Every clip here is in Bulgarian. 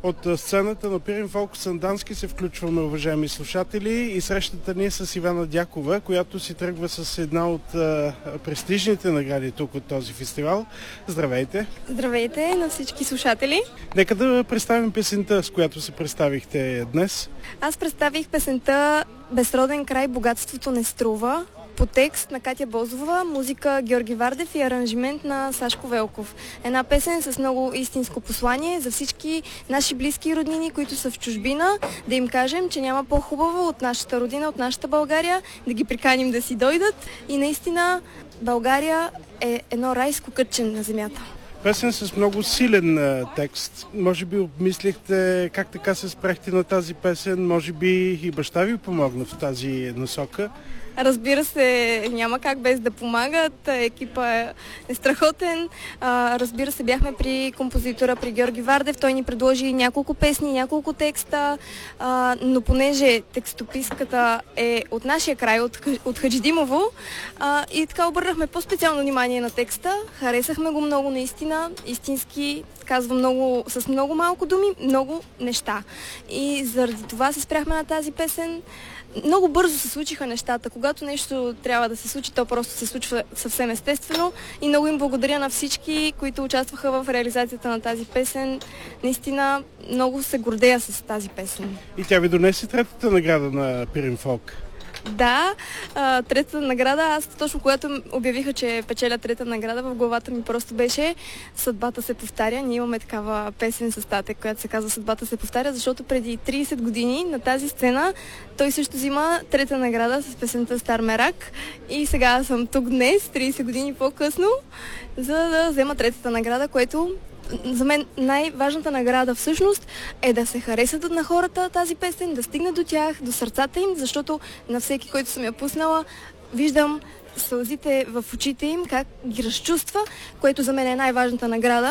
От сцената на Пирин Фолк Сандански се включваме, уважаеми слушатели, и срещата ни е с Ивана Дякова, която си тръгва с една от престижните награди тук от този фестивал. Здравейте! Здравейте на всички слушатели! Нека да представим песента, с която се представихте днес. Аз представих песента "Безроден край, богатството не струва", по текст на Катя Бозова, музика Георги Вардев и аранжимент на Сашко Велков. Една песен с много истинско послание за всички наши близки и роднини, които са в чужбина, да им кажем, че няма по-хубаво от нашата родина, от нашата България, да ги приканим да си дойдат и наистина България е едно райско кътче на земята. Песен с много силен текст. Може би обмислихте как така се спрехте на тази песен, може би и баща ви помогна в тази насока. Разбира се, няма как без да помагат. Екипа е страхотен. Разбира се, бяхме при композитора, при Георги Вардев. Той ни предложи няколко песни, няколко текста, но понеже текстописката е от нашия край, от Хаджидимово, и така обърнахме по-специално внимание на текста. Харесахме го много наистина, истински, казва много, с много малко думи, много неща. И заради това се спряхме на тази песен. Много бързо се случиха нещата. Когато нещо трябва да се случи, то просто се случва съвсем естествено. И много им благодаря на всички, които участваха в реализацията на тази песен. Наистина много се гордея с тази песен. И тя ви донесе третата награда на Пирин Фолк. Да, третата награда, аз точно когато обявиха, че печеля трета награда, в главата ми просто беше "Съдбата се повтаря". Ние имаме такава песен с тате, която се казва "Съдбата се повтаря", защото преди 30 години на тази сцена той също взима трета награда с песента "Стар мерак". И сега съм тук днес, 30 години по-късно, за да взема третата награда, което за мен най-важната награда всъщност е да се харесат на хората тази песен, да стигне до тях, до сърцата им, защото на всеки, който съм я пуснала, виждам сълзите в очите им, как ги разчувства, което за мен е най-важната награда.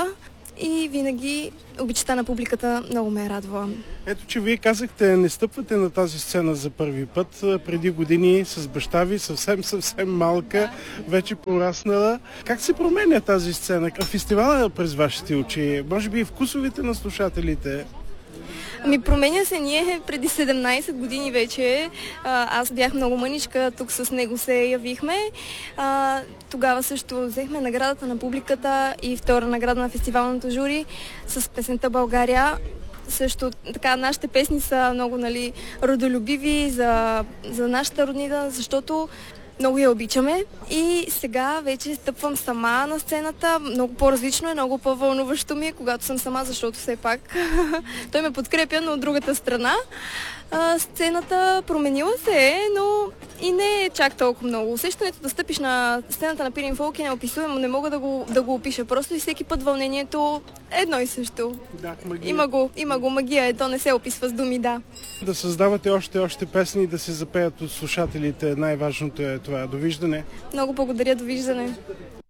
И винаги обичта на публиката много ме е радвала. Ето, че вие казахте, не стъпвате на тази сцена за първи път. Преди години с баща ви, съвсем малка, вече пораснала. Как се променя тази сцена? Фестивала през вашите очи, може би и вкусовете на слушателите? Променя се. Ние преди 17 години вече. Аз бях много мъничка, тук с него се явихме. Тогава също взехме наградата на публиката и втора награда на фестивалното жури с песента "България". Също така, нашите песни са много, родолюбиви за нашата роднина, защото много я обичаме и сега вече стъпвам сама на сцената. Много по-различно е, много по-вълнуващо ми е, когато съм сама, защото все пак той ме подкрепя, но от другата страна. Сцената променила се е, но и не е чак толкова много. Усещането да стъпиш на сцената на Пирин Фолк е неописуемо, не мога да го опиша. Просто и всеки път вълнението е едно и също. Да, магия. Има го магия, то не се описва с думи, да. Да създавате още песни и да се запеят от слушателите, най-важното е това. Довиждане. Много благодаря, довиждане.